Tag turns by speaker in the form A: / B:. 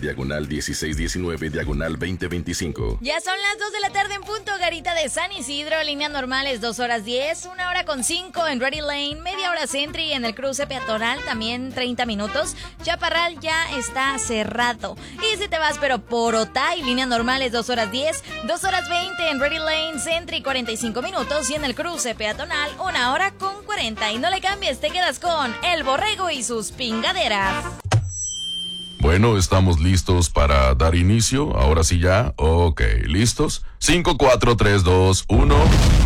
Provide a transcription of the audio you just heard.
A: diagonal 1619, diagonal 2025.
B: Ya son las 2 de la tarde en punto, Garita de San Isidro, líneas normales 2 horas 10, 1 hora con 5 en Ready Lane, media hora Sentry en el cruce peatonal, también 30 minutos. Chaparral ya está cerrado. Y si te vas pero por Otay, líneas normales 2 horas 10, 2 horas 20 en Ready Lane, Sentry 45 minutos y en el cruce peatonal 1 hora con 40. Y no le cambies, te quedas con El Borrego y sus pingaderas.
A: Bueno, estamos listos para dar inicio. Ahora sí ya. Ok, ¿listos? 5, 4, 3, 2, 1.